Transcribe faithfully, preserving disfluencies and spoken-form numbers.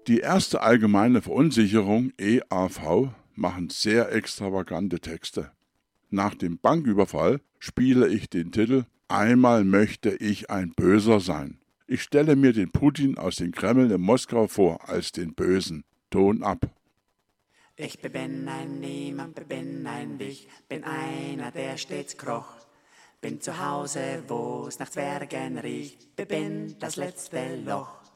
Die erste allgemeine Verunsicherung E A V machen sehr extravagante Texte. Nach dem Banküberfall spiele ich den Titel »Einmal möchte ich ein Böser sein«. Ich stelle mir den Putin aus dem Kreml in Moskau vor als den Bösen. Ton ab. Ich bin ein Niemand, bin ein Wich, bin einer, der stets kroch. Bin zu Hause, wo's nach Zwergen riecht, bin das letzte Loch.